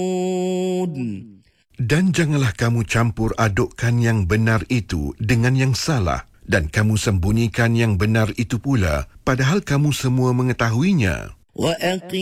Dan janganlah kamu campur adukkan yang benar itu dengan yang salah, dan kamu sembunyikan yang benar itu pula, padahal kamu semua mengetahuinya.